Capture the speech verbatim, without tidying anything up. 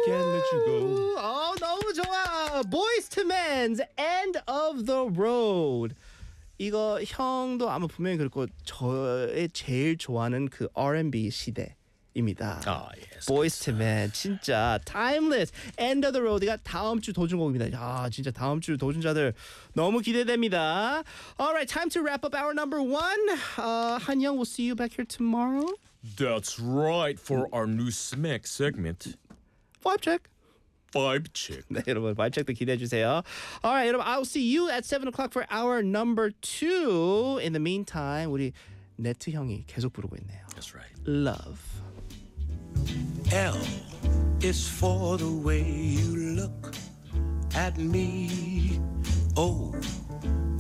can't let you go. 어, 너무 좋아. Boyz two Men's End of the Road. 이거 형도 아마 분명히 그렇고 저의 제일 좋아하는 그 알앤비 시대입니다. 아, yes. Boyz two Men 진짜 timeless. End of the Road가 다음 주 도전곡입니다. 야, 진짜 다음 주 도전자들 너무 기대됩니다. Alright, time to wrap up hour number one. Uh, 한영, we'll see you back here tomorrow. That's right for our new smack segment. Vibe check. Vibe check. 네, 여러분 vibe check도 기대해 주세요. Alright, 여러분, I'll see you at seven o'clock for hour number two. In the meantime, 우리 네트 형이 계속 부르고 있네요. That's right. Love. L is for the way you look at me. O